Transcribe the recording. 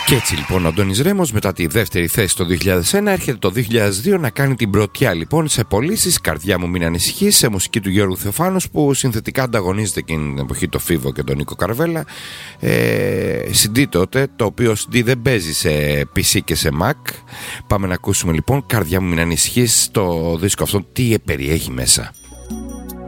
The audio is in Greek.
Και έτσι λοιπόν ο Αντώνης Ρέμος μετά τη δεύτερη θέση το 2001 έρχεται το 2002 να κάνει την πρωτιά λοιπόν σε πωλήσεις. Καρδιά μου μην ανησυχείς, σε μουσική του Γιώργου Θεοφάνους, που συνθετικά ανταγωνίζεται εκείνη την εποχή το Φίβο και τον Νίκο Καρβέλα. CD τότε, το οποίο CD δεν παίζει σε PC και σε Mac. Πάμε να ακούσουμε λοιπόν Καρδιά μου μην ανησυχείς, το δίσκο αυτό τι περιέχει μέσα.